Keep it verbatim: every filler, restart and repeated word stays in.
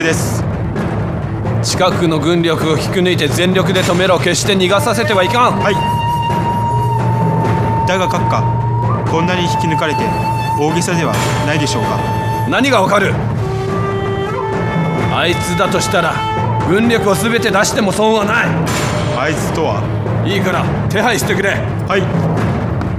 です。 近くの軍力を引き抜いて全力で止めろ。決して逃がさせてはいかん。 はい。だが閣下、こんなに引き抜かれて大げさではないでしょうか。 何がわかる。あいつだとしたら軍力を全て出しても損はない。 あいつとは。 いいから手配してくれ。 はい。